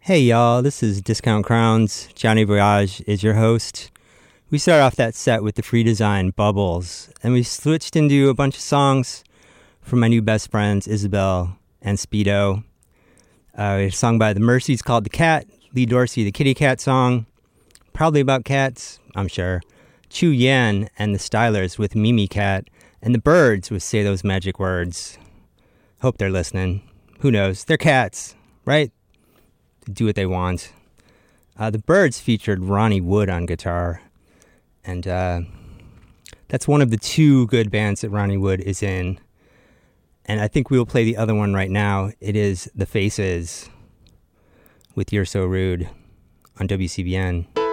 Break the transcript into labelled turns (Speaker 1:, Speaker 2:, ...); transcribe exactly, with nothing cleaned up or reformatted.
Speaker 1: Hey y'all, this is Discount Crowns. Johnny Voyage is your host. We started off that set with the free design Bubbles, and we switched into a bunch of songs from my new best friends, Isabel and Speedo. Uh, a song by The Mercies called The Cat, Lee Dorsey, the Kitty Cat song, probably about cats, I'm sure. Chu Yan and the Stylers with Mimi Cat, and the Birds with Say Those Magic Words. Hope they're listening. Who knows? They're cats, right? Do what they want. Uh, the Birds featured Ronnie Wood on guitar, and uh, that's one of the two good bands that Ronnie Wood is in. And I think we will play the other one right now. It is The Faces with You're So Rude on W C B N.